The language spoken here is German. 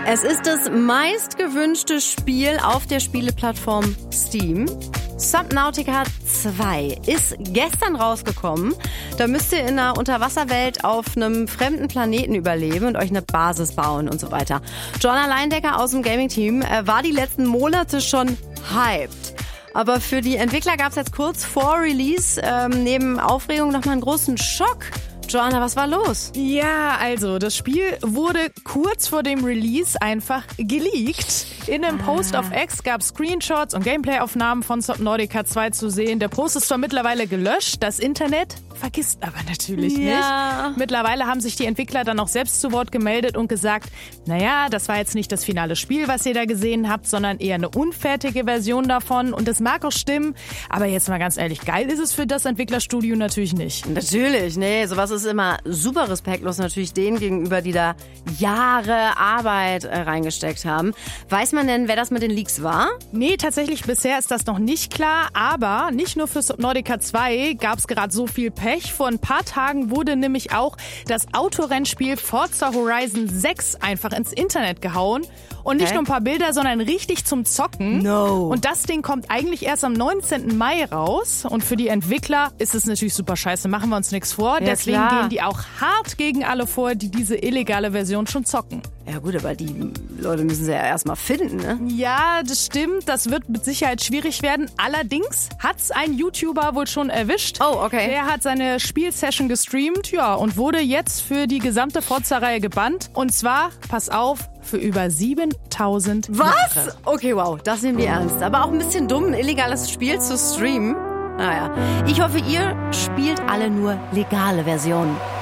Es ist das meistgewünschte Spiel auf der Spieleplattform Steam. Subnautica 2 ist gestern rausgekommen. Da müsst ihr in einer Unterwasserwelt auf einem fremden Planeten überleben und euch eine Basis bauen und so weiter. John Alleindecker aus dem Gaming-Team war die letzten Monate schon hyped. Aber für die Entwickler gab es jetzt kurz vor Release neben Aufregung nochmal einen großen Schock. Joanna, was war los? Ja, also das Spiel wurde kurz vor dem Release einfach geleakt. In einem Post auf X gab es Screenshots und Gameplay-Aufnahmen von Subnautica 2 zu sehen. Der Post ist zwar mittlerweile gelöscht, das Internet vergisst aber natürlich nicht. Mittlerweile haben sich die Entwickler dann auch selbst zu Wort gemeldet und gesagt, naja, das war jetzt nicht das finale Spiel, was ihr da gesehen habt, sondern eher eine unfertige Version davon. Und das mag auch stimmen, aber jetzt mal ganz ehrlich, geil ist es für das Entwicklerstudio natürlich nicht. Natürlich, nee, sowas ist immer super respektlos natürlich denen gegenüber, die da Jahre Arbeit reingesteckt haben. Weiß man denn, wer das mit den Leaks war? Nee, tatsächlich bisher ist das noch nicht klar, aber nicht nur für Subnautica 2 gab es gerade so viel Pech. Vor ein paar Tagen wurde nämlich auch das Autorennspiel Forza Horizon 6 einfach ins Internet gehauen. Und nicht nur ein paar Bilder, sondern richtig zum Zocken. No. Und das Ding kommt eigentlich erst am 19. Mai raus. Und für die Entwickler ist es natürlich super scheiße. Machen wir uns nichts vor. Ja, deswegen klar. gehen die auch hart gegen alle vor, die diese illegale Version schon zocken. Ja gut, aber die Leute müssen sie ja erstmal finden, ne? Ja, das stimmt. Das wird mit Sicherheit schwierig werden. Allerdings hat's ein YouTuber wohl schon erwischt. Oh, okay. Der hat seine Spielsession gestreamt, ja, und wurde jetzt für die gesamte Forza-Reihe gebannt. Und zwar, pass auf, für über 7000 Was? Jahre. Okay, wow, das nehmen wir ernst. Aber auch ein bisschen dumm, ein illegales Spiel zu streamen. Naja, ich hoffe, ihr spielt alle nur legale Versionen.